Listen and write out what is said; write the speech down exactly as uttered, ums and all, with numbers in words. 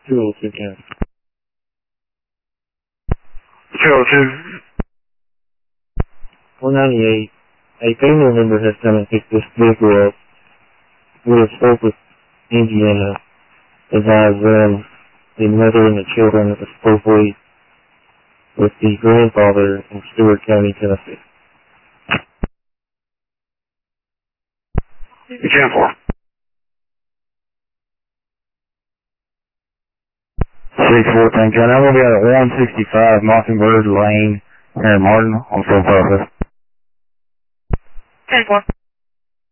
two oh two, Ken. two oh two. one ninety-eight. A family member has come and picked this vehicle up. We have spoke with Indiana, advised them, the mother and the children are supposedly with the grandfather in Stewart County, Tennessee. ten four. six fourteen, John. I'm going to be at one sixty-five Mockingbird Lane here in Martin on South Southwest. ten four.